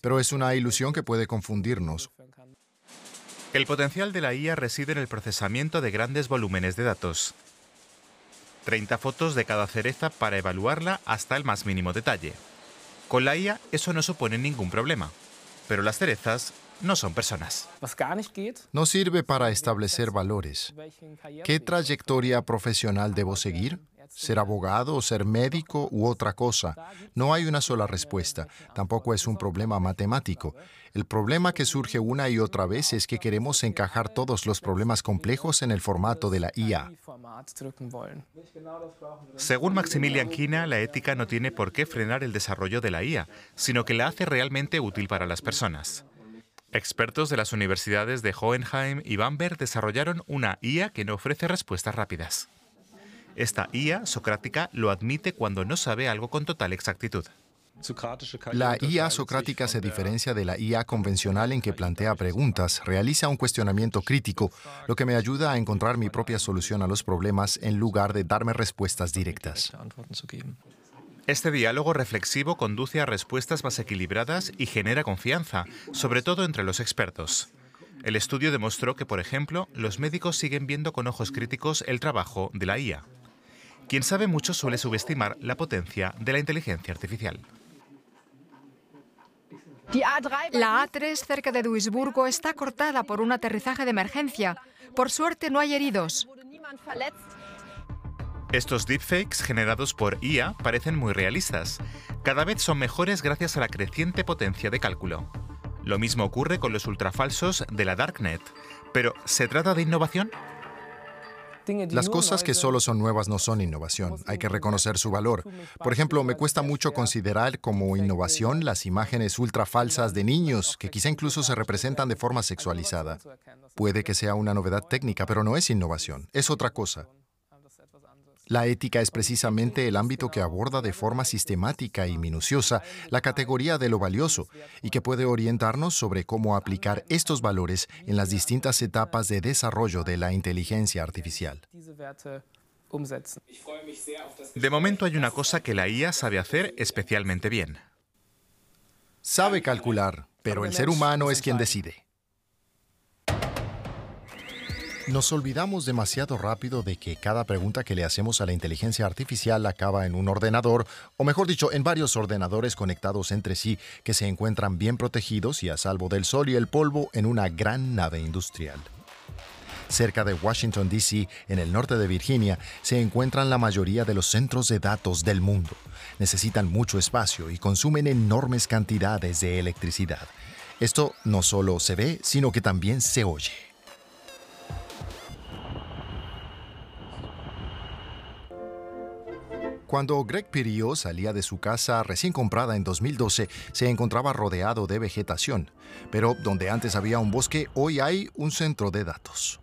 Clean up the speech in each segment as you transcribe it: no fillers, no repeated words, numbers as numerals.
pero es una ilusión que puede confundirnos. El potencial de la IA reside en el procesamiento de grandes volúmenes de datos. 30 fotos de cada cereza para evaluarla hasta el más mínimo detalle. Con la IA eso no supone ningún problema, pero las cerezas no son personas. No sirve para establecer valores. ¿Qué trayectoria profesional debo seguir? ¿Ser abogado, ser médico u otra cosa? No hay una sola respuesta. Tampoco es un problema matemático. El problema que surge una y otra vez es que queremos encajar todos los problemas complejos en el formato de la IA. Según Maximilian Kina, la ética no tiene por qué frenar el desarrollo de la IA, sino que la hace realmente útil para las personas. Expertos de las universidades de Hohenheim y Bamberg desarrollaron una IA que no ofrece respuestas rápidas. Esta IA socrática lo admite cuando no sabe algo con total exactitud. La IA socrática se diferencia de la IA convencional en que plantea preguntas, realiza un cuestionamiento crítico, lo que me ayuda a encontrar mi propia solución a los problemas en lugar de darme respuestas directas. Este diálogo reflexivo conduce a respuestas más equilibradas y genera confianza, sobre todo entre los expertos. El estudio demostró que, por ejemplo, los médicos siguen viendo con ojos críticos el trabajo de la IA. Quien sabe mucho suele subestimar la potencia de la inteligencia artificial. La A3 cerca de Duisburgo está cortada por un aterrizaje de emergencia. Por suerte no hay heridos. Estos deepfakes generados por IA parecen muy realistas. Cada vez son mejores gracias a la creciente potencia de cálculo. Lo mismo ocurre con los ultrafalsos de la Darknet. Pero, ¿se trata de innovación? Las cosas que solo son nuevas no son innovación, hay que reconocer su valor. Por ejemplo, me cuesta mucho considerar como innovación las imágenes ultra falsas de niños, que quizá incluso se representan de forma sexualizada. Puede que sea una novedad técnica, pero no es innovación, es otra cosa. La ética es precisamente el ámbito que aborda de forma sistemática y minuciosa la categoría de lo valioso y que puede orientarnos sobre cómo aplicar estos valores en las distintas etapas de desarrollo de la inteligencia artificial. De momento hay una cosa que la IA sabe hacer especialmente bien. Sabe calcular, pero el ser humano es quien decide. Nos olvidamos demasiado rápido de que cada pregunta que le hacemos a la inteligencia artificial acaba en un ordenador, o mejor dicho, en varios ordenadores conectados entre sí que se encuentran bien protegidos y a salvo del sol y el polvo en una gran nave industrial. Cerca de Washington, D.C., en el norte de Virginia, se encuentran la mayoría de los centros de datos del mundo. Necesitan mucho espacio y consumen enormes cantidades de electricidad. Esto no solo se ve, sino que también se oye. Cuando Greg Piriot salía de su casa recién comprada en 2012, se encontraba rodeado de vegetación. Pero donde antes había un bosque, hoy hay un centro de datos.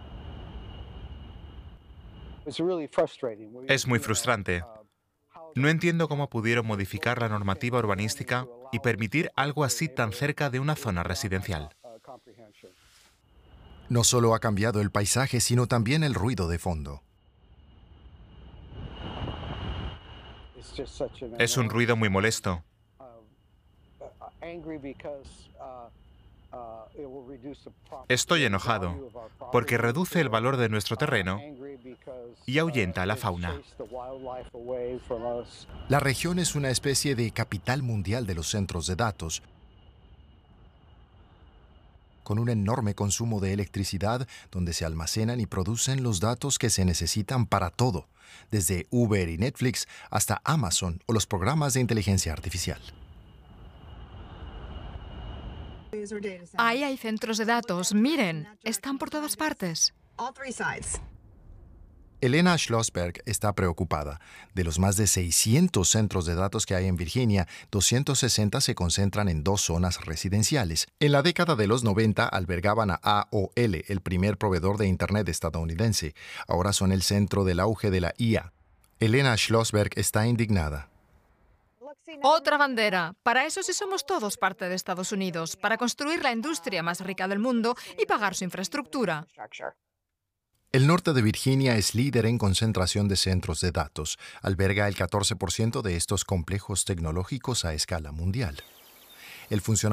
Es muy frustrante. No entiendo cómo pudieron modificar la normativa urbanística y permitir algo así tan cerca de una zona residencial. No solo ha cambiado el paisaje, sino también el ruido de fondo. Es un ruido muy molesto. Estoy enojado porque reduce el valor de nuestro terreno y ahuyenta a la fauna. La región es una especie de capital mundial de los centros de datos, con un enorme consumo de electricidad donde se almacenan y producen los datos que se necesitan para todo, desde Uber y Netflix hasta Amazon o los programas de inteligencia artificial. Ahí hay centros de datos. Miren, están por todas partes. Elena Schlossberg está preocupada. De los más de 600 centros de datos que hay en Virginia, 260 se concentran en 2 zonas residenciales. En la década de los 90 albergaban a AOL, el primer proveedor de Internet estadounidense. Ahora son el centro del auge de la IA. Elena Schlossberg está indignada. Otra bandera. Para eso sí somos todos parte de Estados Unidos, para construir la industria más rica del mundo y pagar su infraestructura. El norte de Virginia es líder en concentración de centros de datos. Alberga el 14% de estos complejos tecnológicos a escala mundial. El funcionamiento